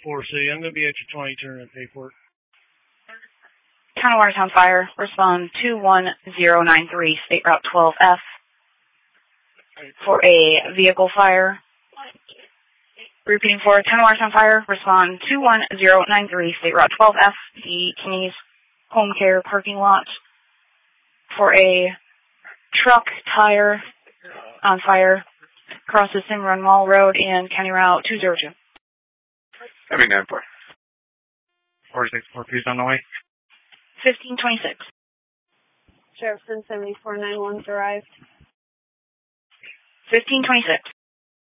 4 City. I'm going to be at your 20 turn and pay for it. Town of Watertown Fire, respond 21093, State Route 12F. For a vehicle fire. Repeating for Town of Watertown Fire, respond 21093, State Route 12F, the Kinney's Home Care parking lot. For a truck tire on fire, crosses Cimarron Mall Road and County Route 202. Having 9-4. 464, please on the way. 1526. Sheriffson 7491 arrived. 1526.